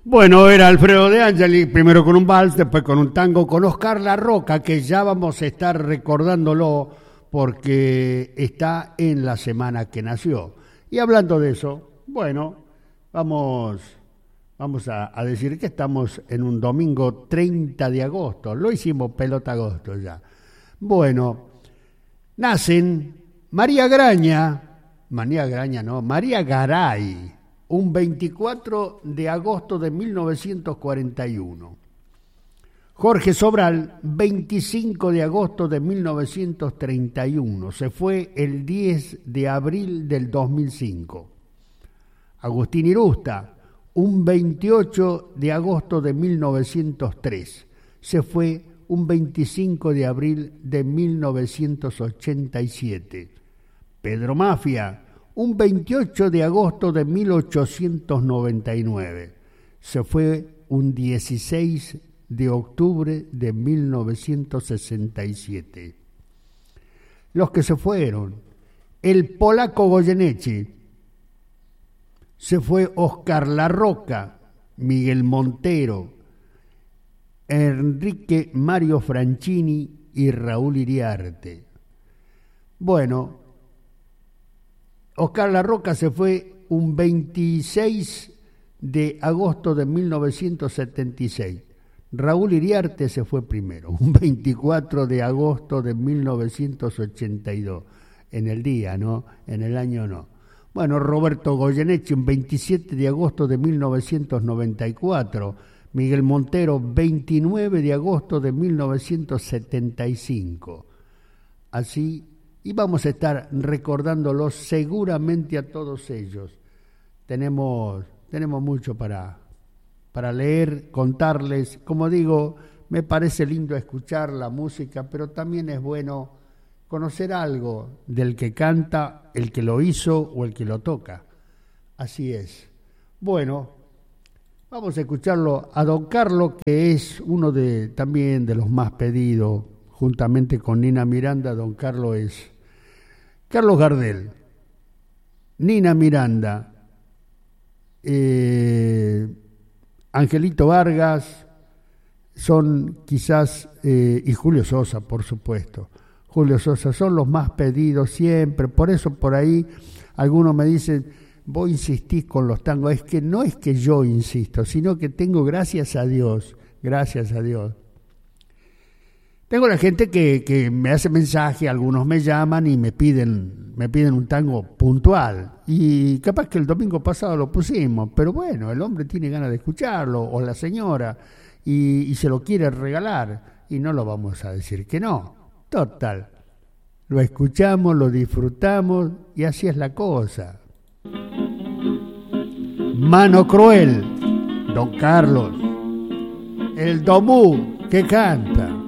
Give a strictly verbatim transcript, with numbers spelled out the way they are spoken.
Bueno, era Alfredo De Angeli, primero con un vals, después con un tango con Oscar La Roca, que ya vamos a estar recordándolo porque está en la semana que nació. Y hablando de eso, bueno, vamos, vamos a, a decir que estamos en un domingo treinta de agosto, lo hicimos pelota agosto ya. Bueno, nacen María Graña, María Graña no, María Garay, un veinticuatro de agosto de mil novecientos cuarenta y uno. Jorge Sobral, veinticinco de agosto de mil novecientos treinta y uno. Se fue el diez de abril del dos mil cinco. Agustín Irusta, un veintiocho de agosto de mil novecientos tres. Se fue un veinticinco de abril de mil novecientos ochenta y siete. Pedro Mafia, un veintiocho de agosto de mil ochocientos noventa y nueve. Se fue un dieciséis de octubre de mil novecientos sesenta y siete. Los que se fueron: el polaco Goyeneche, se fue Oscar La Roca, Miguel Montero, Enrique Mario Franchini y Raúl Iriarte. Bueno, Oscar La Roca se fue un veintiséis de agosto de mil novecientos setenta y seis. Raúl Iriarte se fue primero, un veinticuatro de agosto de mil novecientos ochenta y dos. En el día, ¿no? En el año no. Bueno, Roberto Goyeneche, un veintisiete de agosto de mil novecientos noventa y cuatro. Miguel Montero, veintinueve de agosto de mil novecientos setenta y cinco. Así, y vamos a estar recordándolos seguramente a todos ellos. Tenemos, tenemos mucho para, para leer, contarles. Como digo, me parece lindo escuchar la música, pero también es bueno conocer algo del que canta, el que lo hizo o el que lo toca. Así es. Bueno, vamos a escucharlo a Don Carlos, que es uno de también de los más pedidos, juntamente con Nina Miranda. Don Carlos es Carlos Gardel, Nina Miranda, eh, Angelito Vargas, son quizás, eh, y Julio Sosa, por supuesto. Julio Sosa son los más pedidos siempre, por eso por ahí algunos me dicen, vos insistís con los tangos. Es que no es que yo insisto, sino que tengo, gracias a Dios, gracias a Dios. Tengo la gente que, que me hace mensaje, algunos me llaman y me piden, me piden un tango puntual. Y capaz que el domingo pasado lo pusimos, pero bueno, el hombre tiene ganas de escucharlo, o la señora, y, y se lo quiere regalar, y no lo vamos a decir que no. Total, lo escuchamos, lo disfrutamos, y así es la cosa. Mano Cruel, Don Carlos, el Domú que canta.